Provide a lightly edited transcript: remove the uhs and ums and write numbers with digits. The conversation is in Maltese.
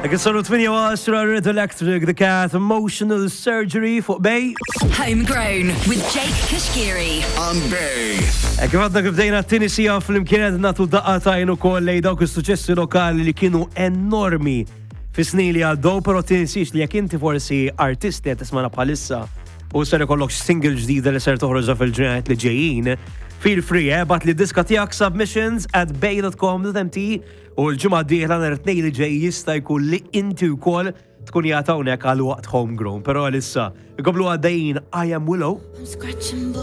Għissonu 8 Red Electric, The Cat, Emotional Surgery fuq Bay. Homegrown with Jake Kashgiri on Bay. Kif għadna kif dejna t-tini sija fl-imkien natu daqqatajn u koll lej dawk is-suċessi lokali li kienu enormi fi snin li għaddew, però tinsix li jekk inti forsi artisti qed tismana bħalissa u ser ikollok single ġdida li ser toħroġha fil-ġranet li ġejjin, feel free, bat li diska tiegħek submissions@bay.com.mt u l-ġimgħa d-dieħla nhar it-tnejn li ġej jista' jkun li inti wkoll tkun jagħtawnek għal waqt homegrown, però issa iqoblu għaddejjin I Am Willow.